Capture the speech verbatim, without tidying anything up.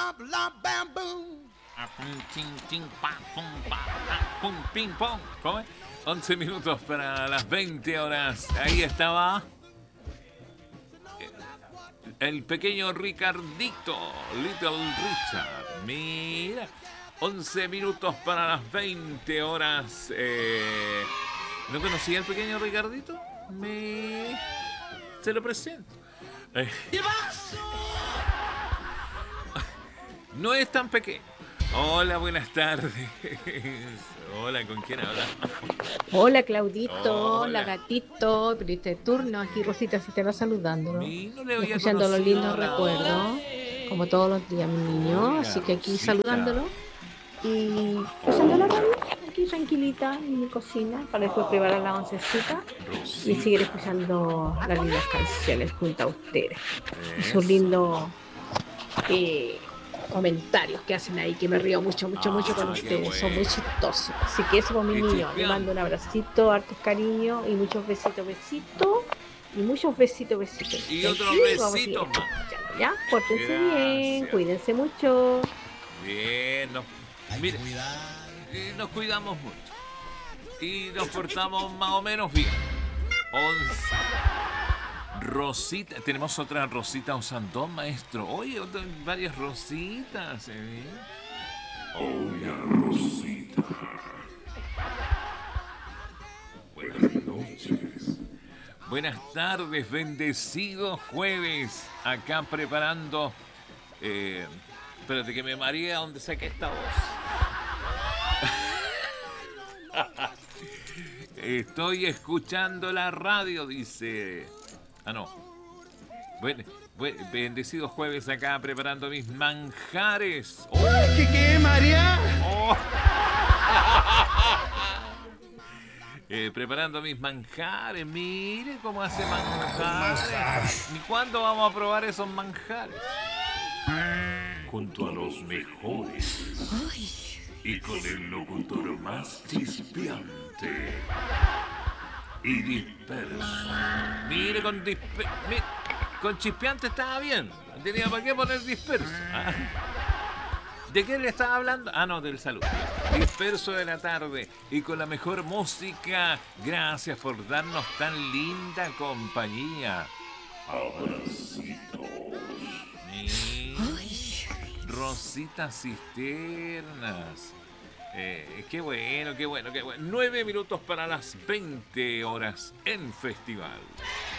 Ping pong. ¿Cómo es? once minutos para las veinte horas. Ahí estaba el pequeño Ricardito, Little Richard. Mira, once minutos para las veinte horas. Eh, ¿No conocía al pequeño Ricardito? Me... Se lo presento. Eh, no es tan pequeño. Hola, buenas tardes. Hola, ¿con quién habla? Hola, Claudito, Hola. hola, gatito, pero este turno aquí Rosita si te va saludando, ¿no? Mi, no le Y había escuchando los conocido lindos la recuerdos, como todos los días, mi niño. Hola, Así que aquí Rosita. saludándolo y escuchando la radio, aquí tranquilita en mi cocina, para después preparar la oncecita y Rosita. seguir escuchando las lindas canciones junto a ustedes. Y sus Eso. lindos eh, comentarios que hacen ahí, que me río mucho, mucho, mucho con Ah, qué ustedes. Son muy bueno. chistosos. Así que eso por mi Qué niño. Le chispeante. mando un abracito, hartos cariños y muchos besitos, besitos. Y muchos besitos, besitos. Y Y otros aquí vamos a seguir besitos más. escuchando, ¿ya? Pórtense bien, Gracias. cuídense mucho. Bien, nos, mire, eh, nos cuidamos mucho. Y nos portamos más o menos bien. once. Rosita, tenemos otra Rosita Osandón, maestro. Oye, otra- varias Rositas. ¿eh? Hola, Rosita. Buenas noches. Buenas tardes, bendecido jueves. Acá preparando. Eh, espérate que me maría donde saqué esta voz. Estoy escuchando la radio, dice. Ah, no. Buen, buen- bendecido jueves acá preparando mis manjares. Oh, ¿Qué qué, María? oh. Eh, preparando mis manjares. Mire cómo hace manjares. ¿Y cuándo vamos a probar esos manjares? Junto a los mejores. Y con el locutor más chispeante y disperso. Mire, con dispe- mi- con chispeante estaba bien. Tenía para qué poner disperso. Ah. ¿De qué le estaba hablando? Ah, no, del salud. Disperso de la tarde y con la mejor música. Gracias por darnos tan linda compañía. Abracitos. Mi- Rosita Cisternas. Eh, qué bueno, qué bueno, qué bueno. Nueve minutos para las veinte horas en festival.